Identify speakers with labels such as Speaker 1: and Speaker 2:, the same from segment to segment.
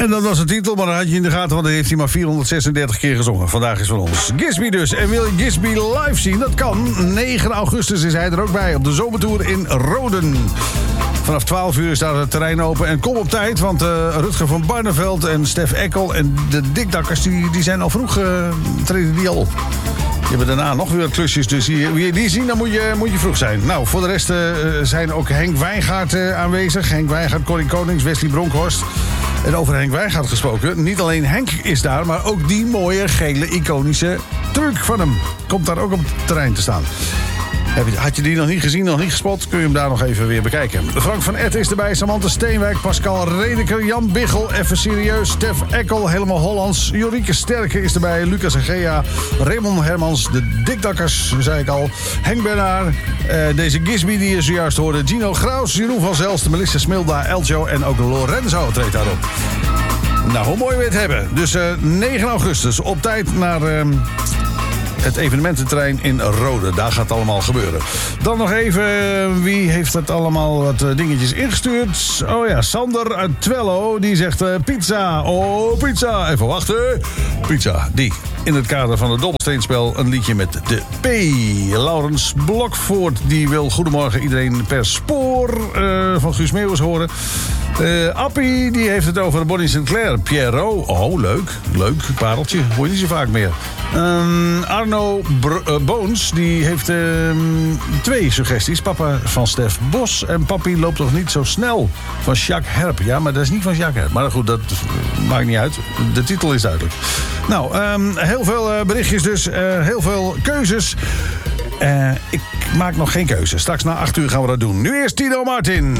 Speaker 1: En dat was de titel, maar dan had je in de gaten, want dat heeft hij maar 436 keer gezongen. Vandaag is van ons Gisby dus. En wil je Gisby live zien? Dat kan. 9 augustus is hij er ook bij op de zomertour in Roden. Vanaf 12 uur staat het terrein open. En kom op tijd, want Rutger van Barneveld en Stef Eckel en de Dikdakkers, die zijn al vroeg, treden die al op. Die hebben daarna nog weer klusjes, dus wil je die zien, dan moet je vroeg zijn. Nou, voor de rest zijn ook Henk Wijngaard aanwezig. Henk Wijngaard, Corrie Konings, Wesley Bronkhorst. En over Henk Wijngaard gesproken, niet alleen Henk is daar, maar ook die mooie, gele, iconische truck van hem komt daar ook op het terrein te staan. Had je die nog niet gezien, nog niet gespot, kun je hem daar nog even weer bekijken. Frank van Etten is erbij, Samantha Steenwijk, Pascal Redeker, Jan Biggel, even serieus, Stef Eckel, helemaal Hollands, Jorike Sterke is erbij, Lucas en Gea, Raymond Hermans, de Dikdakkers, zei ik al, Henk Bernard, deze Gisby die je zojuist hoorde, Gino Graus, Jeroen van Zelst, Melissa Smilda, Eljo en ook Lorenzo treedt daarop. Nou, hoe mooi we het hebben. Dus 9 augustus op tijd naar het evenemententerrein in Rode. Daar gaat het allemaal gebeuren. Dan nog even, wie heeft het allemaal wat dingetjes ingestuurd? Oh ja, Sander uit Twello, die zegt pizza. Oh, pizza. Even wachten. Pizza, die. In het kader van het dobbelsteenspel een liedje met de P. Laurens Blokvoort, die wil goedemorgen iedereen per spoor van Guus Meeuwis horen. Appie, die heeft het over Bonnie Sinclair. Pierrot, oh leuk, pareltje, hoor je niet zo vaak meer. Arno Boons, die heeft 2 suggesties. Papa van Stef Bos en papi loopt toch niet zo snel van Jacques Herp. Ja, maar dat is niet van Jacques Herp. Maar goed, dat maakt niet uit. De titel is duidelijk. Nou, heel veel berichtjes dus, heel veel keuzes. Ik maak nog geen keuze. Straks na 8 uur gaan we dat doen. Nu eerst Tino Martin.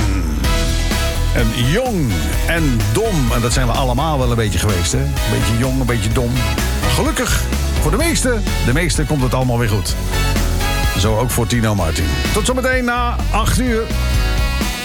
Speaker 1: En jong en dom. En dat zijn we allemaal wel een beetje geweest, hè? Een beetje jong, een beetje dom. Gelukkig, voor de meesten komt het allemaal weer goed. Zo ook voor Tino Martin. Tot zometeen na 8 uur.